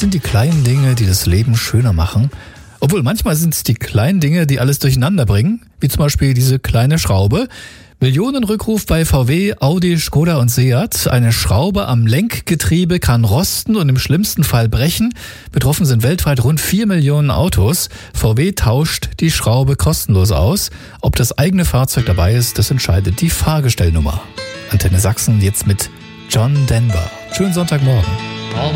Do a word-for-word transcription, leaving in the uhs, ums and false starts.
sind die kleinen Dinge, die das Leben schöner machen. Obwohl, manchmal sind es die kleinen Dinge, die alles durcheinander bringen. Wie zum Beispiel diese kleine Schraube. Millionenrückruf bei V W, Audi, Skoda und Seat. Eine Schraube am Lenkgetriebe kann rosten und im schlimmsten Fall brechen. Betroffen sind weltweit rund vier Millionen Autos. V W tauscht die Schraube kostenlos aus. Ob das eigene Fahrzeug dabei ist, das entscheidet die Fahrgestellnummer. Antenne Sachsen jetzt mit John Denver. Schönen Sonntagmorgen.